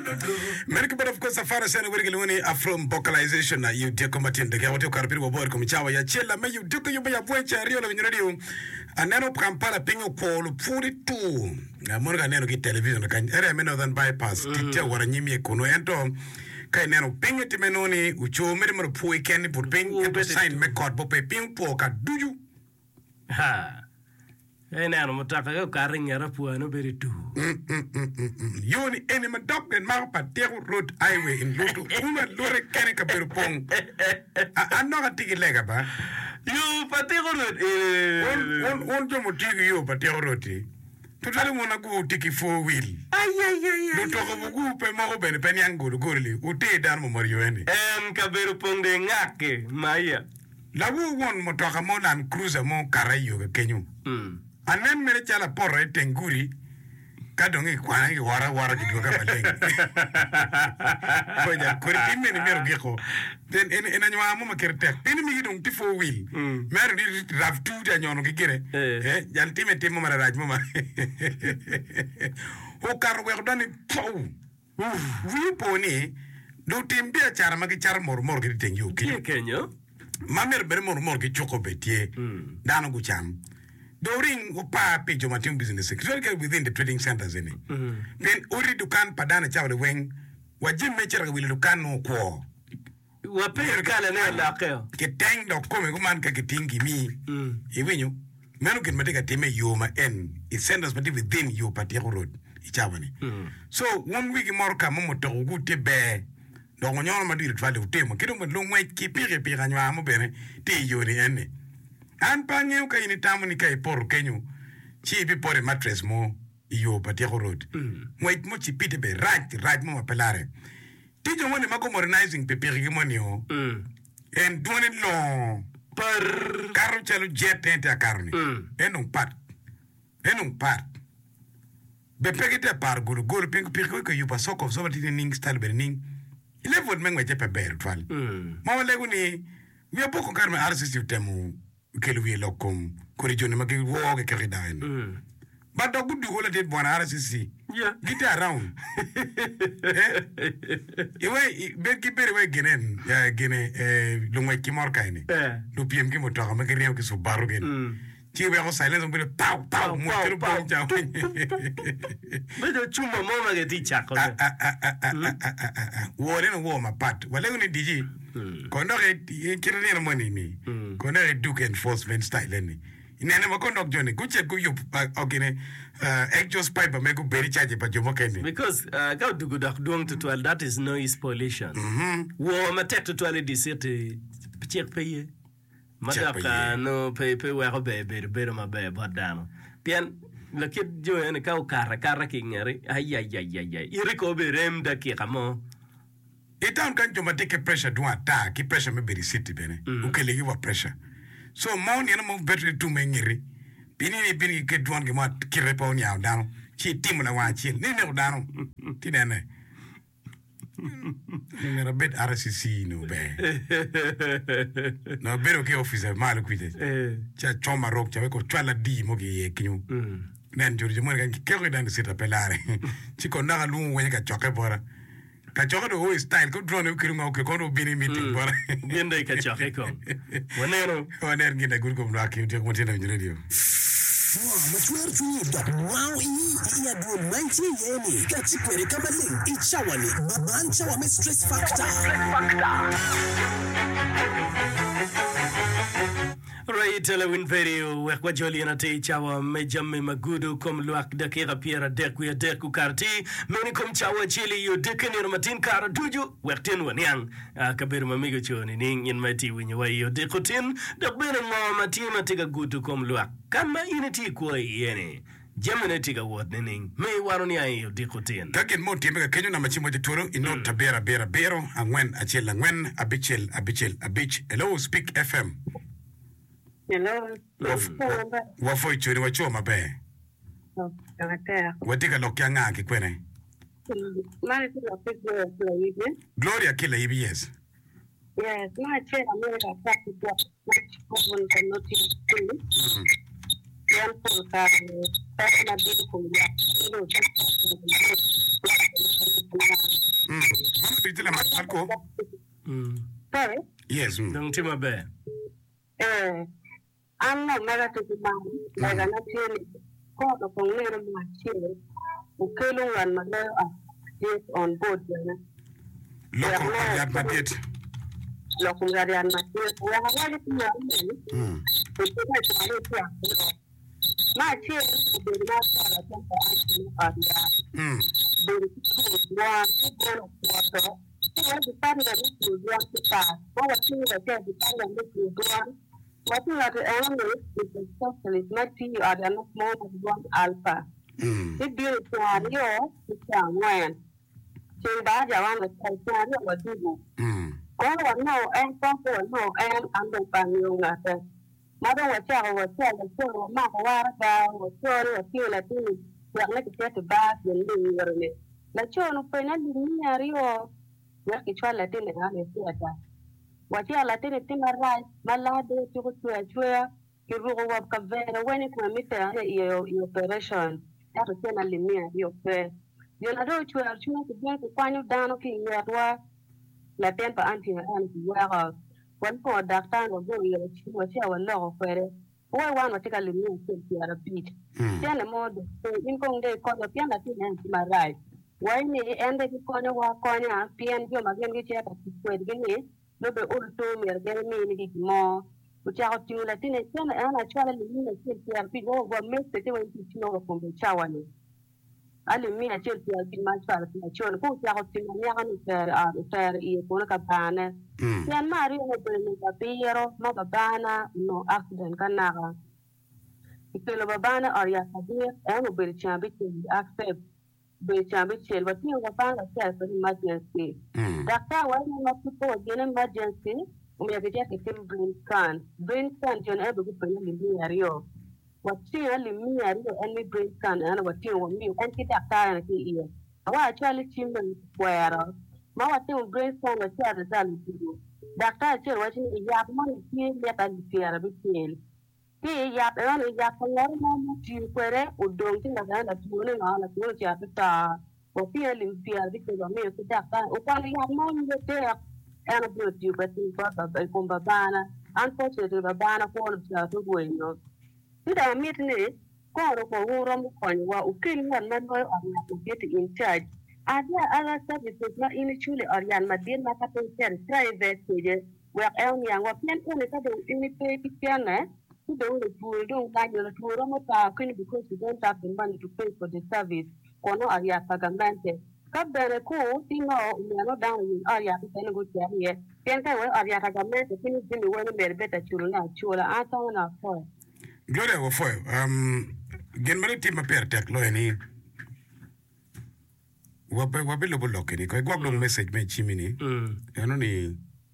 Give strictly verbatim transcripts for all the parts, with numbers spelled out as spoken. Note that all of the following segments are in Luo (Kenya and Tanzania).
America, but of course, Safari Sana Wiggluni are from vocalization. You take combatant the Gawato Carpio board, Comichawa, Yachella, may you do you by a voice, a real radio, and then Kampala Pingo Paul, forty-two. Morgan never get television, can err men than bypass, Tita, or a Nimi Kunoento. Kainero ping it menoni, ucho minimum pui can put ping and sign McCord, Pope Ping Poka, do you? Ha! And I'm carrying a rapu and a very two. You only enemy dog and mouth at Devil Road Highway in Lutu, Uma Lure Canica Perpong. I'm not a ticket leg about you, Patero. One time will take you, Patero Roti. To tell him, I go take four wheel. Ay, ay, ay, ay. Talk of a good penmo, penny and go to Gurley, who take down Morioni. And Caberupong de Nake, Maya. Lawu one motokamon and cruiser more carayo, can you? And then Merichala porret and guri, Kadongi Kwangi Wara Wara to go up a leg. Could it be many Geko? Then in a Yamama Kertek, enemy don't tifo wheel. Mary have two and yon gigere. Eh, Yantimate Mama Rajmama. Who can well done it? We pony, do Tim be a charamaki charm or mortgage than you, can you? Mamma Bermor mortgage chocobetier, Danagucham. During Upa page of my business, within the trading centers in it. Then Uri Dukan Padana Chow the wing, what Jim Mitchell will Dukan no quo. What pay a calendar like get tanged or come man can tinky me. Even you, men can make a team you my end. It sends us within you, Patio Road, Ichavani. So one week more come to good bear. No one your material try to tame, get him with long white keep it, and your armor, tea you the end. And Panyuka in the Tamanica, poor Kenyu. She be pour a mattress more, you, Patio Road. Wait much pity be right, right more pelare. Did you want to make modernizing Peperimonio? And doing it long. Per Carochel jet enter carni. And on part. And on part. Bepegate par go go pink pico, you pass sock of somebody in style burning. Eleven men with a bear fall. Mama Leguni, we are poco carme arsis you temu. Kelui locum, Corrigione Maki walk a carridan. But the good whole did one R S C. Yeah, get around. Away, Becky Berry again, Guinea, Lumaki Morcani. Lupium Kimoto, Macariam is so bargain. She was silent with a pow, pow, more pow down. But the chuma mama get each other. War in a warm apart. Well, only D G. Conduct killing money me. Conduct Duke enforcement style. In any conduct journey, good check you again. Actual pipe make a very charge, but you walk in. Because uh, go to good doing to twelve, that is noise pollution. War matek to twelve, the city check pay. Madaka no paper where baby, better my baby, but down. Pian, the kid join a cow car, a car king, ay, ay, ay, ay, ay. You recover him the kikamo. It don't come to take a pressure to attack, keep pressure maybe the city, Benny. Who can give a pressure? So, Mount Animal better to many. Pinny, Pinny, get one game out, Kiripon out down. She team on a watch, never down. Tinane. A bit R C C, no bear. No better okay officer, Maluquid. Chat Choma Rock, Chaco, Twala D, Mogi, Kinu. Then George Morgan carried down the sit up Pelare. Chico Nagalu when you got chocolate. Kachoka always style, go draw no Kirimo, Kono Bini meeting. Then they catch a heckle. Whenever one get a good come back, you take one in the radio. Wow, iya do ninety yeni kati kwere kabale ichawani babancha wa stress factor. Right, Telewin video, Wakwa Joliana Chawa, Majame Magudu, come luak de Kira Piera Deku, Deku Karti, Menikum Chawa Chili, you deacon in Martin Kara, do you? Worked one young, Kabir Mamigochon in my tea when you weigh your decotin, the better more Matima take a good to come luak. Kama inity quay yeni. Gemini take a word meaning, may waroni you decotin. Takin more Timber Kenyan Machimo de Toro, in no Tabera Bera Bero, and when a chill and when a bichel, a bichel, a bitch. Hello, speak F M. Hello. What for you to watch my bear? What take a look young Aki Quene? Gloria Killer, yes. Yes, my chair, America, practice what one cannot see. Yan po sa sa na dito ko ya. Marco. Mm. Sorry. Yes. Mm. Don't tell me bad. Eh, I'm not mega to the man. Like I'm not really caught up on little my children. Ukelu and my yes on board. Local Ariad Madrid. Local Ariad Madrid. We have a lot of people. Mm. My children did not tell us that Mm. they were one, two, one, water. What the family is going to pass. What was the family is going what you are the enemy is the specialist, not you are the not more than one alpha. Mm. If you are your, it's a man. So bad, I want to tell you what you do. Mm. All I know, and comfort, no, and I'm the family. Mother was telling was telling, so Mark Warga was sorry, a few Latini, you are like to get a bath and live in it. La Chono finally near you. Work each one Latin and theatre. What you are Latin in my right, my lad, you go to a chair, you go up a very when it will meet your operation. That is generally near your prayer. You know, you are trying to get to find you down, okay, you are at work. Latin for auntie and warehouse. One for that time of going, you was here a lot of where. Why one was taking me to a beat. Then a more in Kong day called the piano and my right. Why me and the corner walk corner, P and Jim again get at the square guinea, no be old to me again me more. Which out to Latin and I try to mean a city and people were made the way to know from the shower. I mean, a church will be my father, my children, who out to my fair, fair, ear, Bonacabana. Then Mario will bring a beer, Magabana, no accident, Canara. If you love a banner or Yakadir, and will be champion, accept. Be champion, but you will find yourself in emergency. Doctor, why not people again emergency? We have to get a team brain scan. Brain scan, John ever good for you in Rio. What she only me and any brain scan and what you want me and get that time here. I want to actually children square. My thing brain scan was here as to you. Doctor, I watching a yap money here, yet I fear a bit tail. Hey, yap, only yap a lot of moments you query or don't think that I'm tuning on a good yap at all. Or feeling fear because of me to that time. Upon the yap money there and a good you, but you got a Babana. Unfortunately, Babana falls out of window. Did I meet me? Call for who run the coin while killing one member of to get in charge. Are there other services not initially or Yan Madin Makaton private pages where Elmi and what can only imitate piano? Who don't don't like your tour because you don't have the money to pay for the service or no Aria Pagamente. Cut the cool, you know, we are not down in Aria to send a good here. Can't I wear Aria Pagamente, finish Jimmy when they're better children, children, I don't know. Gloria wo foy um gen mari tim per tek lo ni wabe wabe lo block ni ko gwa message me chimini mm eno ni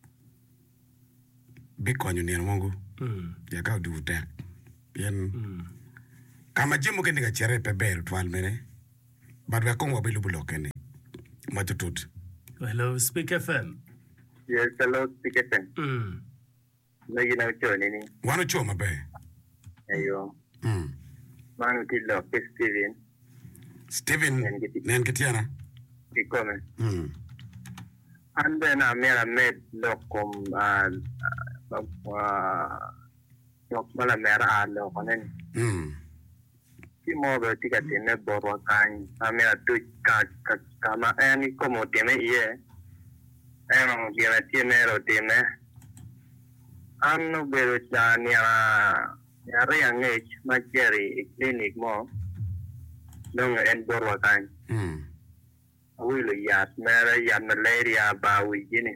be konyu ni mongo mm ya ka du tek yen mm kama jimu ke ni ga chere pe ber twal mene bad wa kon wabe lo block ni matutut. Hello Speak F M. Yes, hello Speak F M. Mm no you know choni ni wano choma be. Ayo. Mm. Manu kilo Steven. Steven nen kitiana. Ikome. Mm. And then I made a med lokum uh uh yok mala mera lo konen. Mm. Ki mo be tika tene borwa kan. Amera tu ka kama ani como tiene ie. Eno tiene tiene ro tiene. Anno bero chania Yari ang age, mag-jerry, clinic mo, nung end-borwa kain. Mm. Awilo yat, mera yat malaria bawi gini.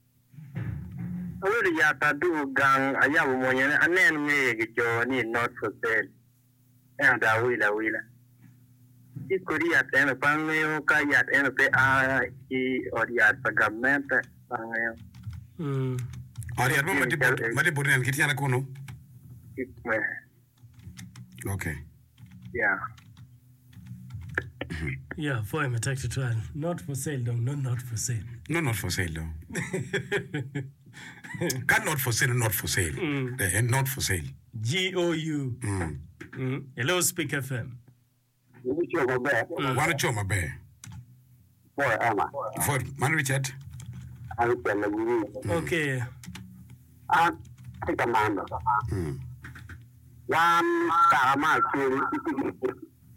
Awilo yat adu gang, ayaw mo yan, anen ngayon gito ni not for sale. Ayan da awila, awila. Si kuri yat, eno pang ngayon ka yat, eno pe a, i, or yat pa government, pang ngayon. mm Or yat mo mati buri nen kitiana kuno? Okay. Yeah. Yeah, for him attack to trial. Not for sale, though. No, not for sale. No, not for sale though. Can not for sale, not for sale. Mm. Uh, not for sale. G O U. Mm. Mm. Hello, Speak F M. Wano choma be. For Emma. For man Richard. Ang talaga. Okay. Ah, tika manda. Mm. Wan kama kiri iti.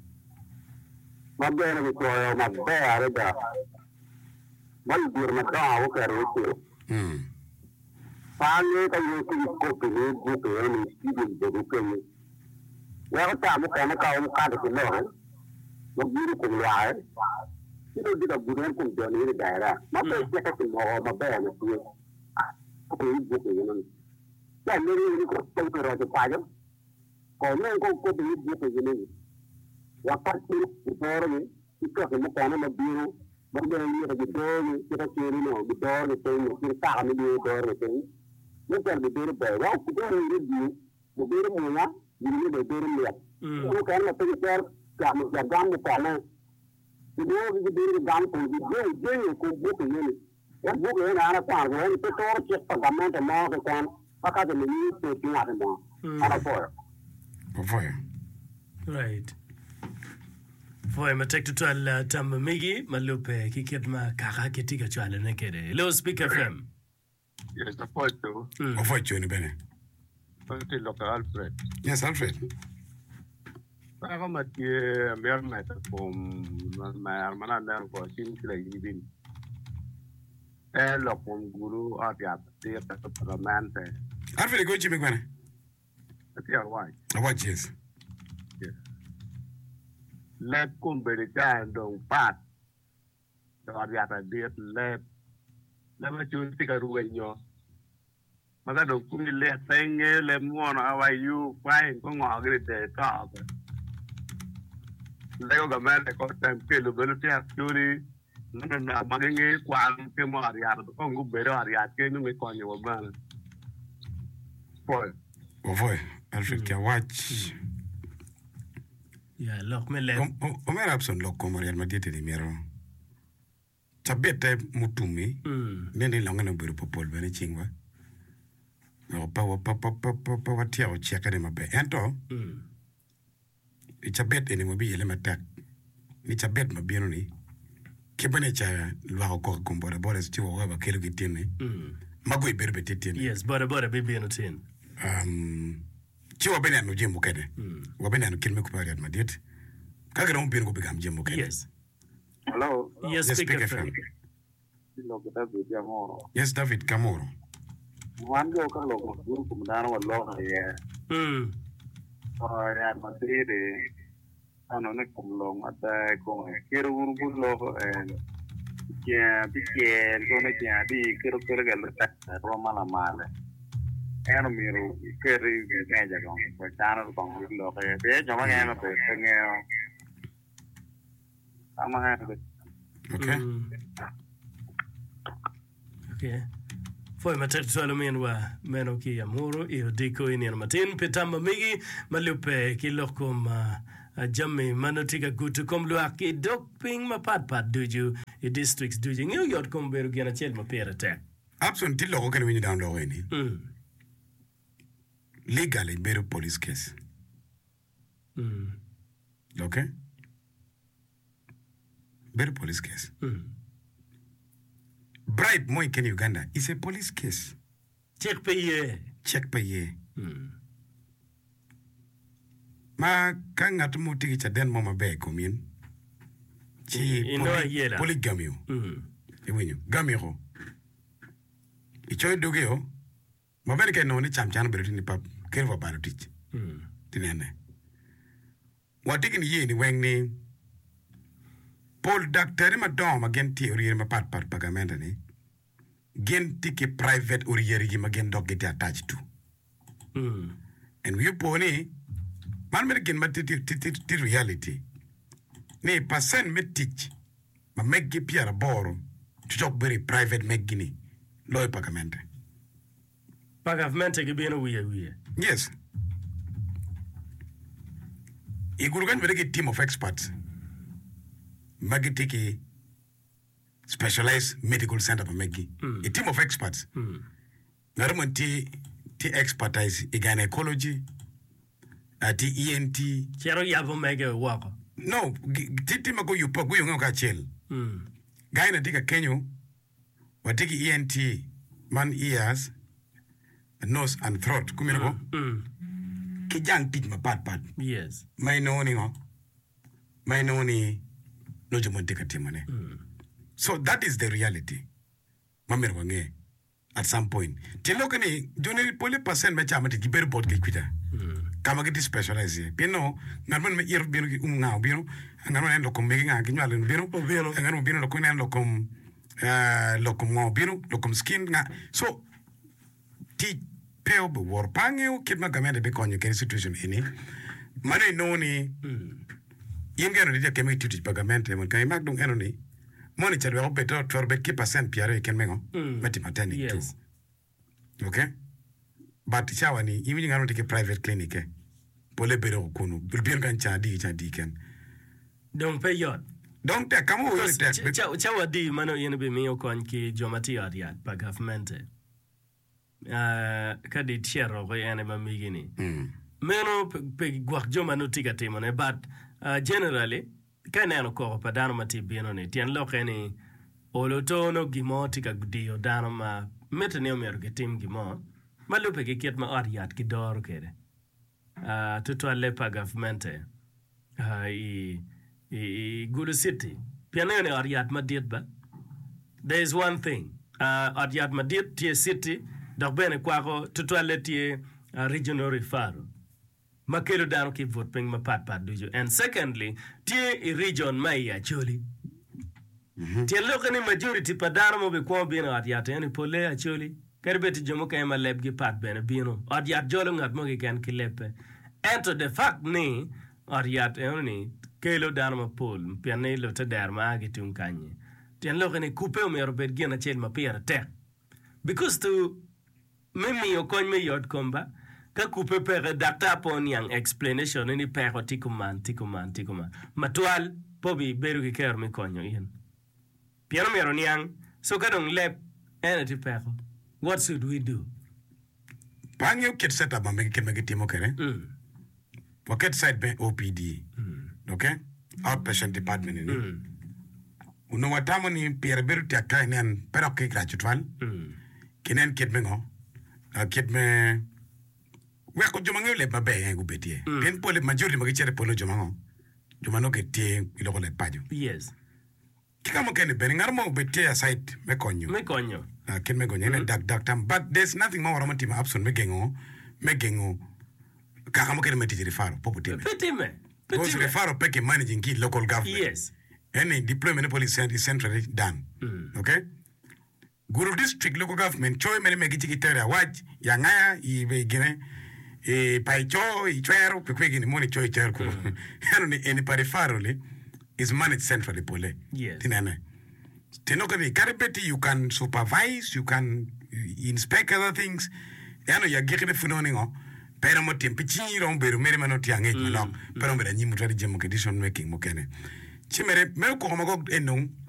Mabena ni koyo mabera da. Malbir madaw karo ko. Mm. Paano kayo ko ko ko ko ni ibig do ko ni. Wa ta mo ka ka mo ka ko no. Magbiro ko ya. Sino di ka bulan kung doon ni dara. Mabena ka ko mo mabena ni ko. Ko ibig ko ni. Ya ni ni ko ko ko ro pa yo. Ko no ko ko ibig ko ni. Wakati before ni ito ko mo ka na mabiro. Mabena ni ra doon ni kita kiri no doon ni tayo kita kami ni doon ni tayo. Bukan betul betul. Wah, kita ini dia, betul mana, ini betul dia. Kalau kerana pengejar, kami jagam bersama. Dia betul jagam pun dia dia yang kubuk ini. Yang kubuk ini ada apa? Orang itu orang cek pagaman semua kan. Maka dia ini tinggal semua. Ada apa? Apa? Right. Foi matek tutal tam migi malupe kiket ma kaka kitiga chwala nekere. Hello Speak F M. Yes, the point too. Apa itu ni bene? Until Doctor Alfred. Yes, Alfred. Ako mati mer mata pom mer mana ner ko sin kila yibin. Eh lo pom guru apiat te ta parlamente. Alfred go chimi bene? Ati arwai. Apa yes? Yes. Let kum berita dong pat. Apiat dia let lama cun tika ruwenyo maka do kumi le tenge le mono awayu fine ko ngogri de ka le go gamen ko tem ke lu belu tia turi nana na magenge kwan ke mo ariar ko ngu bero ariar ke nu me konyo ban foi Apa? Alfred kia watch. Ya, lok me le. O mera abson lok ko Real Madrid di mero. Sabete mutumi. Mm. Nene longa na buru popol bene chingwa. O pa wa pa pa pa pa pa wa tia o cheka de mabe. Ento. Mm. I chabet ene mabi yele matak. Ni chabet mabi no ni. Kebane cha lwa ko ko mbora bora sti wa ba kelu kitene. Mm. Mago iberbe tetene. Yes, bora bora bibi no tin. Um chiwa bene anu jembo kede. Mm. Wa bene anu kilme ku Real Madrid. Kagira un ko bigam jembo kede. Yes. Hello. Yes, Yes, Speak Speak F F M. M. Lo kita beda mo. Yes, David Camoro. Wan go kan lo ko guru ko mudana wa lo ya. Mm. Oh ya Madrid de ano ne ko lo mata ko kero guru ko lo eh ya biye ko ne ya di kero kero gal ta ro mala mala. Ano miro keri ne ja ko ko tano ko lo ke de jama ga no pe nge ama ha Okay. Mm. Okay. Foi matek tualo menwa meno ki amoro io diko ini matin petamba migi malupe kilokom uh, jamme manotika gutu kom luaki doping mapat pat duju i districts duju ngiyo yot kom beru gana chel mapera tek. Abson tillo ko kan wini down lo ni. Mm. Legally beru police case. Mm. Okay? Beru police case. Mm. Bribe mo in Uganda is a police case. Check paye. Check pa ye. Mm. Ma kanga tumu tiki cha den mama be komin. Chi Ino yela. polygamy. Mm. Iwenyo. Gamiro. Ichoy dogeo. Mabere ke no ni cham chan beru ni pap kerwa baru tich. Mm. Tinene. Watiki ni ye ni weng ni Paul doctor ma dom again theory ma pat pat pagamenta ni. Gen tiki private urieri gi ma gen dog get attached to. Mm. And we pony man me gen ma ti ti ti ti reality. Ni percent me teach ma meggi piara boro to talk very private meggini loy pagamenta. Pagavmente ke bino wiye wiye. Yes. Igurugan very team of experts. Magitiki specialized medical center for Maggie. Mm. A team of experts. Mm. Naruman ti ti expertise in gynecology, uh, ti E N T. Chero yabo mege wako. No, ti ti mago yupo go yunga ka chel. Mm. Gaina tika Kenyo. watiki E N T man ears, nose and throat kumiro Mm. kijang tit mapat pat Yes. may no ni ngo may no ni no jumonte katimane. So that is the reality. Mamir wange at some point. Tilo kani juni pole percent me chama ti giber bot ke kwita. Kama ke specialize. Bino ngarman me ir bino ki um ngao bino ngarman en lokom me nga ki nyale bino bino ngarman bino lokom en lokom eh lokom ngao bino lokom skin nga. So ti peo be war pange o kit magamende be konyo ken situation ini. Mane no ni yengeno dia kemi tuti pagamente mon kai magdung enoni. Money chad we better to bet keep percent piare ken mengo. Mati matani Yes. too. Okay? But chawani even ngano take private clinic eh. Pole bero kunu. Bulbien kan chadi chadi ken. Don't pay yard. Don't take come over take. Chawa di mano yene be mi okon ki jomati yard pa government. Uh, kadi tiero ko yene ma migini. Meno pe gwak joma no tiga timone but uh, generally kaneno ko pa dano mati bieno ne tien lo keni olotono gimo tika dio dano ma metene omer ke tim gimo malupe ke kiet ma ariat ki dor kede uh, tuto ale pa government uh, i, i, i Gulu City piano ne ariat ma diet ba there is one thing uh, ariat ma diet tie city dok bene kwako tuto ale tie uh, regional referral makelo dano ki vote ping ma pat pat dujo. And secondly, tie i region mai ya choli. Tie loka ni majority pa dano mo be kwa bino at yate yani pole ya choli. Karibeti jomo kaya ma leb ki pat bene bino. At yat jolo ngat mo ki kan ki lepe. And to the fact ni, at yat yani, kelo dano ma pol, piane lo te der ma agi tung kanye. Tie loka ni kupe o mero bet gina chel ma pira tek. Because to mimi yo kony me yod komba, ka kupe pere data pon yang explanation ni pere tikuman tikuman tikuman matwal pobi beru ki ker mi konyo yen piano mero niang so kadong lep energy pere what should we do Pange kit set up make ken make timo kere. mm. Pocket side be O P D. Okay? Outpatient department ni. Mm. Uno watamo ni piere beru tia kainen pero ke gratuitwal. Mm. Kinen kit mengo. Kit me Weko jomango le babe yangu betie. Ken pole majority magichere polo jomango. Jomano ke tie iloko le pajo. Yes Kika mo kene beni ngarmo betie aside me konyo. me konyo Uh, ken me konyo ne dak dak tam. But there's nothing more romantic ma absent me gengo. Me gengo. Kaka mo kene me tijiri faro popo time. petime Because petime refaro peke managing key local government. yes Any deployment policy center is centrally done. Okay? Guru district local government choy mene me gichi kitera waj yangaya i be gine e paicho i chwero kwe gini moni choy chero ko. Ano ni any periferally is managed centrally pole. Yes. Tinene. Tenoka ni karibeti you can supervise, you can inspect other things. Ano ya gikine funoni ngo. Pero mo timpichi romberu mere mano tiange malong. Pero mbere nyimu twari jemo condition making mo kene. Chimere me ko mo go enong